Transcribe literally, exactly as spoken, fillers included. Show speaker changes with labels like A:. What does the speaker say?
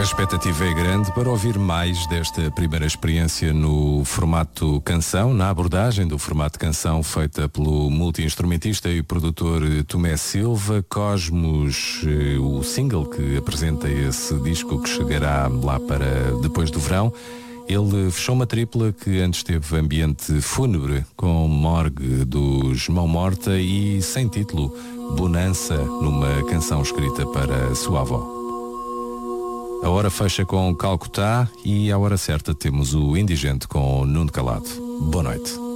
A: A expectativa é grande para ouvir mais desta primeira experiência no formato canção, na abordagem do formato canção feita pelo multi-instrumentista e produtor Tomé Silva. Cosmos, o single que apresenta esse disco que chegará lá para depois do verão. Ele fechou uma tripla que antes teve ambiente fúnebre com Morgue dos Mão Morta e sem título, Bonança, numa canção escrita para a sua avó. A hora fecha com Calcutá e à hora certa temos o Indigente com Nuno Calado. Boa noite.